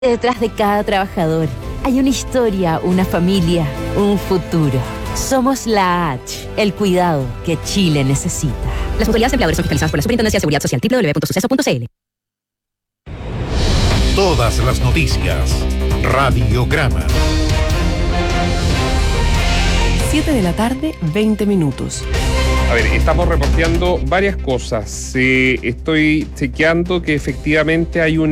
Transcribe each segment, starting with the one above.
Detrás de cada trabajador hay una historia, una familia, un futuro. Somos la H, el cuidado que Chile necesita. Las autoridades empleadores son fiscalizadas por la Superintendencia de Seguridad Social, www.suceso.cl. Todas las noticias. Radiograma. 7:20 p.m. A ver, estamos reporteando varias cosas. Estoy chequeando que efectivamente hay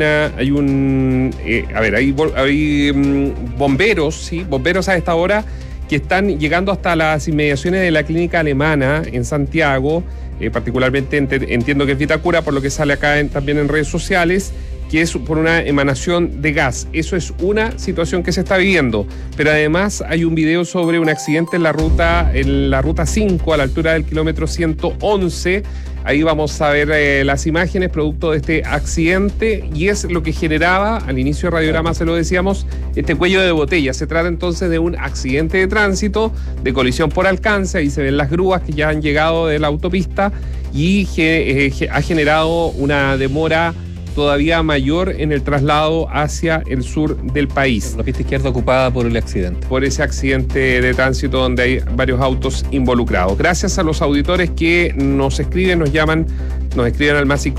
bomberos, ¿sí? Bomberos a esta hora que están llegando hasta las inmediaciones de la clínica alemana en Santiago, particularmente entiendo que es Vitacura, por lo que sale acá también en redes sociales, que es por una emanación de gas. Eso es una situación que se está viviendo. Pero además hay un video sobre un accidente en la ruta 5, a la altura del kilómetro 111. Ahí vamos a ver las imágenes producto de este accidente, y es lo que generaba, al inicio de Radiograma se lo decíamos, este cuello de botella. Se trata entonces de un accidente de tránsito, de colisión por alcance. Ahí se ven las grúas que ya han llegado de la autopista y ha generado una demora todavía mayor en el traslado hacia el sur del país. La pista izquierda ocupada por el accidente. Por ese accidente de tránsito donde hay varios autos involucrados. Gracias a los auditores que nos escriben, nos escriben al más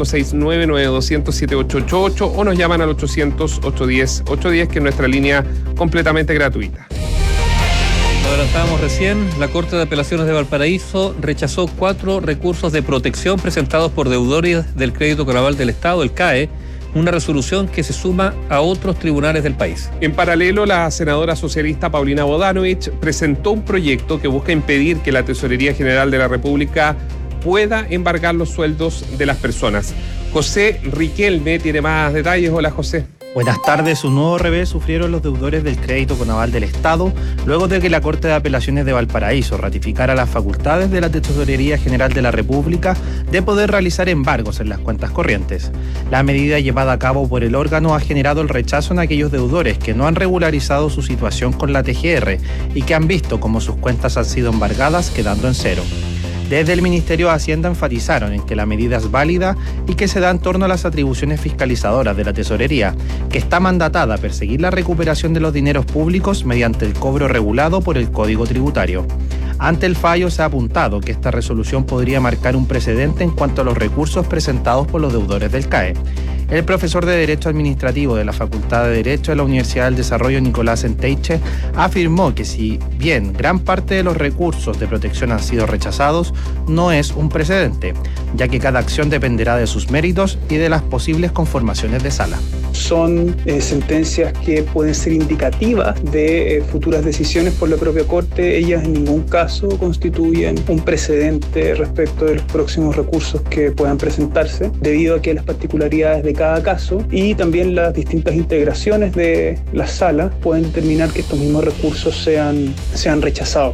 569-9200-7888 o nos llaman al 800-810-810, que es nuestra línea completamente gratuita. Lo adelantábamos recién, la Corte de Apelaciones de Valparaíso rechazó 4 recursos de protección presentados por deudores del Crédito Conaval del Estado, el CAE, una resolución que se suma a otros tribunales del país. En paralelo, la senadora socialista Paulina Bodanovich presentó un proyecto que busca impedir que la Tesorería General de la República pueda embargar los sueldos de las personas. José Riquelme tiene más detalles. Hola, José. Buenas tardes. Un nuevo revés sufrieron los deudores del Crédito Conaval del Estado luego de que la Corte de Apelaciones de Valparaíso ratificara las facultades de la Tesorería General de la República de poder realizar embargos en las cuentas corrientes. La medida llevada a cabo por el órgano ha generado el rechazo en aquellos deudores que no han regularizado su situación con la TGR y que han visto cómo sus cuentas han sido embargadas, quedando en cero. Desde el Ministerio de Hacienda enfatizaron en que la medida es válida y que se da en torno a las atribuciones fiscalizadoras de la Tesorería, que está mandatada a perseguir la recuperación de los dineros públicos mediante el cobro regulado por el Código Tributario. Ante el fallo se ha apuntado que esta resolución podría marcar un precedente en cuanto a los recursos presentados por los deudores del CAE. El profesor de Derecho Administrativo de la Facultad de Derecho de la Universidad del Desarrollo, Nicolás Enteiche, afirmó que si bien gran parte de los recursos de protección han sido rechazados, no es un precedente, ya que cada acción dependerá de sus méritos y de las posibles conformaciones de sala. Son sentencias que pueden ser indicativas de futuras decisiones por la propia Corte. Ellas en ningún caso constituyen un precedente respecto de los próximos recursos que puedan presentarse, debido a que las particularidades de cada caso y también las distintas integraciones de la sala pueden determinar que estos mismos recursos sean rechazados.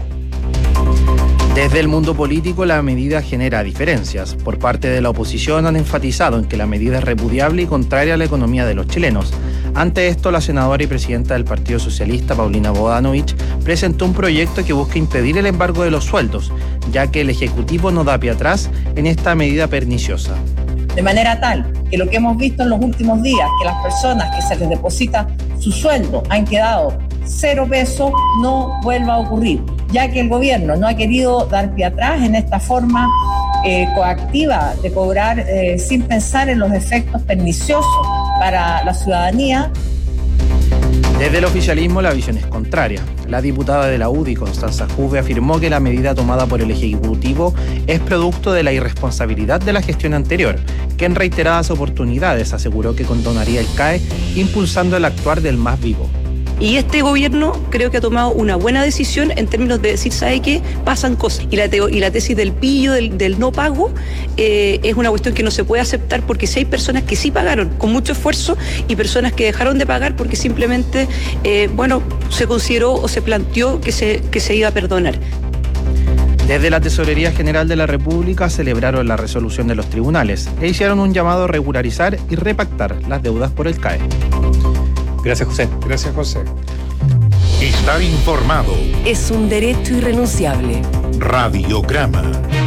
Desde el mundo político, la medida genera diferencias. Por parte de la oposición han enfatizado en que la medida es repudiable y contraria a la economía de los chilenos. Ante esto, la senadora y presidenta del Partido Socialista, Paulina Bodanovich, presentó un proyecto que busca impedir el embargo de los sueldos, ya que el Ejecutivo no da pie atrás en esta medida perniciosa. De manera tal que lo que hemos visto en los últimos días, que las personas que se les deposita su sueldo han quedado 0 pesos, no vuelva a ocurrir, ya que el gobierno no ha querido dar pie atrás en esta forma coactiva de cobrar sin pensar en los efectos perniciosos para la ciudadanía. Desde el oficialismo la visión es contraria. La diputada de la UDI, Constanza Juve, afirmó que la medida tomada por el Ejecutivo es producto de la irresponsabilidad de la gestión anterior, que en reiteradas oportunidades aseguró que condonaría el CAE, impulsando el actuar del más vivo. Y este gobierno creo que ha tomado una buena decisión en términos de decir, ¿sabe qué? Pasan cosas. Y la tesis del pillo, del no pago, es una cuestión que no se puede aceptar, porque si hay personas que sí pagaron con mucho esfuerzo y personas que dejaron de pagar porque simplemente, se consideró o se planteó que se iba a perdonar. Desde la Tesorería General de la República celebraron la resolución de los tribunales e hicieron un llamado a regularizar y repactar las deudas por el CAE. Gracias, José. Gracias, José. Estar informado. Es un derecho irrenunciable. Radiograma.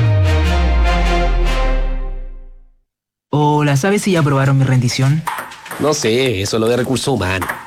Hola, ¿sabes si ya aprobaron mi rendición? No sé, eso es lo de recursos humanos.